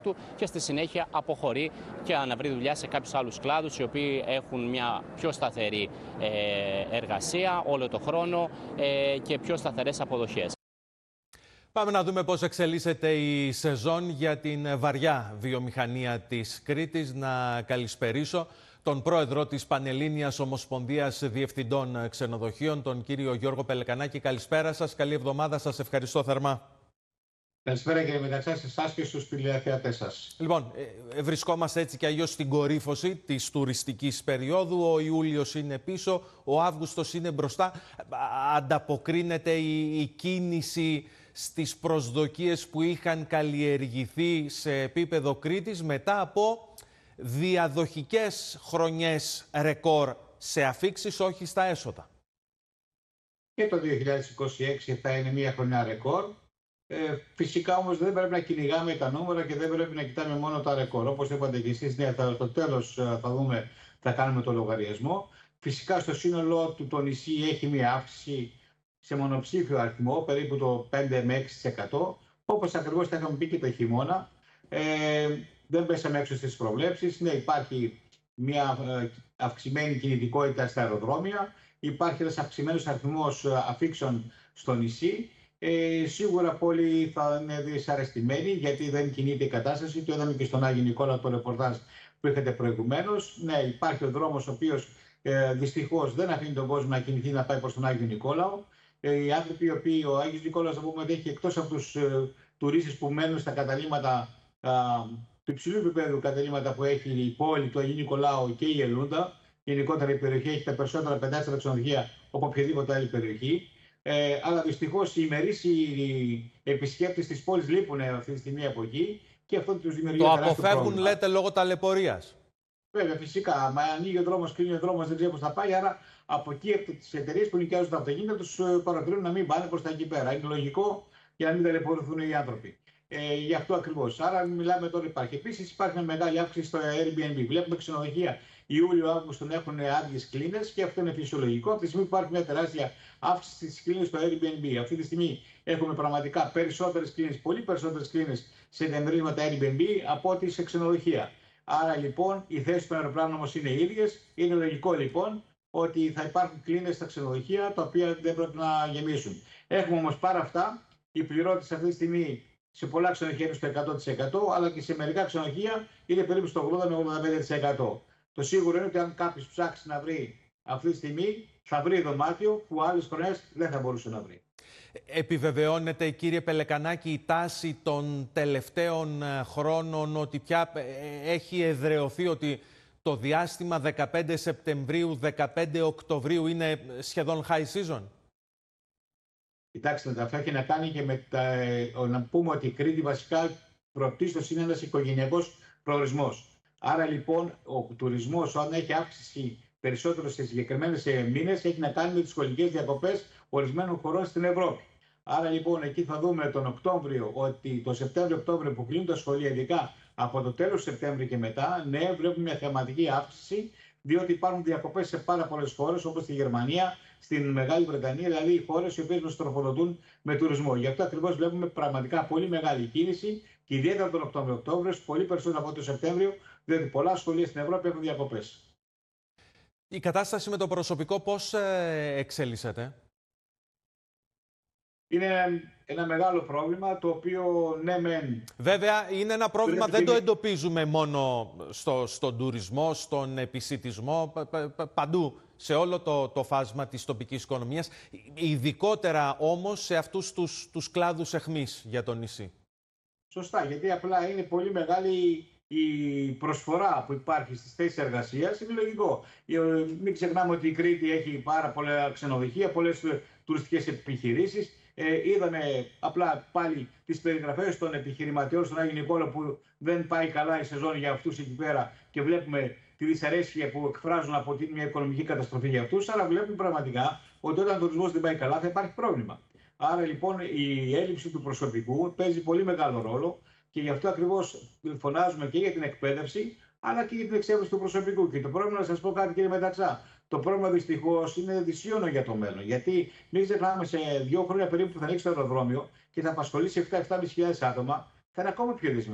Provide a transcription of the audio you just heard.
του και στη συνέχεια αποχωρεί και αναβρει δουλειά σε κάποιους άλλους κλάδους οι οποίοι έχουν μια πιο σταθερή εργασία όλο το χρόνο και πιο σταθερές αποδοχές. Πάμε να δούμε πώς εξελίσσεται η σεζόν για την βαριά βιομηχανία της Κρήτης. Να καλησπερίσω τον πρόεδρο της Πανελλήνιας Ομοσπονδίας Διευθυντών Ξενοδοχείων, τον κύριο Γιώργο Πελεκανάκη. Καλησπέρα σας, καλή εβδομάδα, σας ευχαριστώ θερμά. Καλησπέρα κύριε Μεταξά, σε εσάς και στους τηλεθεατές σας. Λοιπόν, βρισκόμαστε έτσι και αλλιώς στην κορύφωση της τουριστικής περίοδου. Ο Ιούλιος είναι πίσω, ο Αύγουστος είναι μπροστά. Ανταποκρίνεται η κίνηση στις προσδοκίες που είχαν καλλιεργηθεί σε επίπεδο Κρήτης μετά από διαδοχικές χρονιές ρεκόρ σε αφίξεις, όχι στα έσοδα. Και το 2026 θα είναι μια χρονιά ρεκόρ. Φυσικά όμως δεν πρέπει να κυνηγάμε τα νούμερα και δεν πρέπει να κοιτάμε μόνο τα ρεκόρ. Όπως είπατε και εσείς, ναι, το τέλος θα δούμε, θα κάνουμε το λογαριασμό. Φυσικά στο σύνολό του το νησί έχει μια αύξηση σε μονοψήφιο αριθμό, περίπου το 5 με 6%. Όπως ακριβώς τα είχαμε πει και το χειμώνα. Δεν πέσαμε έξω στις προβλέψεις. Ναι, υπάρχει μια αυξημένη κινητικότητα στα αεροδρόμια. Υπάρχει ένας αυξημένος αριθμός αφίξεων στο νησί. Σίγουρα πολλοί θα είναι δυσαρεστημένοι γιατί δεν κινείται η κατάσταση. Το είδαμε και στον Άγιο Νικόλαο το ρεπορτάζ που είχατε προηγουμένως. Ναι, υπάρχει ο δρόμος ο οποίος δυστυχώς δεν αφήνει τον κόσμο να κινηθεί να πάει προς τον Άγιο Νικόλαο. Οι άνθρωποι οι οποίοι ο Άγιος Νικόλαος, θα πούμε ότι έχει εκτός από τους τουρίστες που μένουν στα καταλύματα του υψηλού επίπεδου, καταλύματα που έχει η πόλη του Αγίου Νικολάου και η Ελούντα. Γενικότερα η περιοχή έχει τα περισσότερα πεντάστερα ξενοδοχεία από οποιαδήποτε άλλη περιοχή. Αλλά δυστυχώς οι ημερήσιοι επισκέπτες της πόλης λείπουν αυτή τη στιγμή από εκεί και αυτό τους δημιουργεί το τεράστιο αποφεύγουν, πρόβλημα. λέτε, λόγω ταλαιπωρίας. Βέβαια, φυσικά. Μα ανοίγει ο δρόμος, κλείνει ο δρόμος, δεν ξέρει πώς θα πάει. Άρα από εκεί, από τις εταιρείες που νοικιάζουν τα αυτοκίνητα, τους παρατηρούν να μην πάνε προς τα εκεί πέρα. Είναι λογικό για να μην ταλαιπωρηθούν οι άνθρωποι. Γι' αυτό ακριβώς. Άρα, μιλάμε τώρα υπάρχει. Επίσης, υπάρχει μια μεγάλη αύξηση στο Airbnb. Βλέπουμε ξενοδοχεία Ιούλιο-Αύγουστο να έχουν άδειες κλίνες και αυτό είναι φυσιολογικό. Από τη στιγμή που υπάρχει μια τεράστια αύξηση στις κλίνες στο Airbnb. Αυτή τη στιγμή έχουμε πραγματικά περισσότερες κλίνες, πολύ περισσότερες κλίνες σε διαμερίσματα Airbnb από ό,τι σε ξενοδοχεία. Άρα λοιπόν οι θέσεις των αεροπλάνων όμως είναι οι ίδιες. Είναι λογικό λοιπόν ότι θα υπάρχουν κλίνες στα ξενοδοχεία τα οποία δεν πρέπει να γεμίσουν. Έχουμε όμως πάρα αυτά. Οι πληρώτες αυτή τη στιγμή σε πολλά ξενοδοχεία είναι στο 100%, αλλά και σε μερικά ξενοδοχεία είναι περίπου στο 80 με 85%. Το σίγουρο είναι ότι αν κάποιος ψάξει να βρει αυτή τη στιγμή, θα βρει δωμάτιο που άλλες χρονιές δεν θα μπορούσε να βρει. Επιβεβαιώνεται, κύριε Πελεκανάκη, η τάση των τελευταίων χρόνων ότι πια έχει εδραιωθεί ότι το διάστημα 15 Σεπτεμβρίου-15 Οκτωβρίου είναι σχεδόν high season? Κοιτάξτε, αυτό έχει να κάνει και με να πούμε ότι η Κρήτη βασικά πρωτίστως είναι ένας οικογενειακός προορισμός. Άρα λοιπόν ο τουρισμός, όταν έχει αύξηση περισσότερο σε συγκεκριμένες μήνες, έχει να κάνει με τις σχολικές διακοπές ορισμένων χωρών στην Ευρώπη. Άρα λοιπόν εκεί θα δούμε τον Οκτώβριο, ότι το Σεπτέμβριο-Οκτώβριο που κλείνουν τα σχολεία, ειδικά από το τέλος του Σεπτέμβρη και μετά, ναι, βλέπουμε μια θεματική αύξηση, διότι υπάρχουν διακοπές σε πάρα πολλές χώρες, όπως στη Γερμανία, στην Μεγάλη Βρετανία, δηλαδή οι χώρες οι οποίες μας τροφοδοτούν με τουρισμό. Γι' αυτό ακριβώς βλέπουμε πραγματικά πολύ μεγάλη κίνηση και ιδιαίτερα τον Οκτώβριο-Οκτώβριο, πολύ περισσότερο από το Σεπτέμβριο, διότι πολλά σχολεία στην Ευρώπη έχουν διακοπές. Η κατάσταση με το προσωπικό πώς εξελίσσεται? Είναι ένα μεγάλο πρόβλημα το οποίο ναι μεν... Βέβαια είναι ένα πρόβλημα, δεν το εντοπίζουμε μόνο στον τουρισμό, στον επισιτισμό, παντού σε όλο το φάσμα της τοπικής οικονομίας, ειδικότερα όμως σε αυτούς τους κλάδους αιχμής για το νησί. Σωστά, γιατί απλά είναι πολύ μεγάλη η προσφορά που υπάρχει στις θέσεις εργασίας. Είναι λογικό. Μην ξεχνάμε ότι η Κρήτη έχει πάρα πολλά ξενοδοχεία, πολλές τουριστικές επιχειρήσεις. Είδαμε απλά πάλι τις περιγραφές των επιχειρηματιών στον Άγιο Νικόλαο που δεν πάει καλά η σεζόν για αυτούς εκεί πέρα και βλέπουμε τη δυσαρέσκεια που εκφράζουν από μια οικονομική καταστροφή για αυτούς. Αλλά βλέπουμε πραγματικά ότι όταν ο τουρισμός δεν πάει καλά θα υπάρχει πρόβλημα. Άρα λοιπόν η έλλειψη του προσωπικού παίζει πολύ μεγάλο ρόλο και γι' αυτό ακριβώς φωνάζουμε και για την εκπαίδευση αλλά και για την εξέβρεση του προσωπικού. Και το πρόβλημα, να σας πω κάτι κύριε Μεταξά, το πρόβλημα δυστυχώς είναι δυσίωνο για το μέλλον. Γιατί μην ξεχνάμε σε 2 χρόνια περίπου που θα ανοίξει το αεροδρόμιο και θα απασχολήσει 7-7.500 άτομα, θα είναι ακόμα πιο δυσμενή.